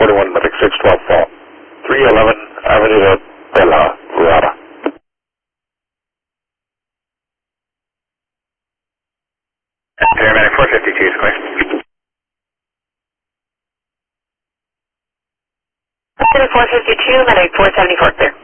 41, medic 612 fall. 311 Avenida de la Rada. Paramedic 452, clear. Medic 452, medic 474, clear.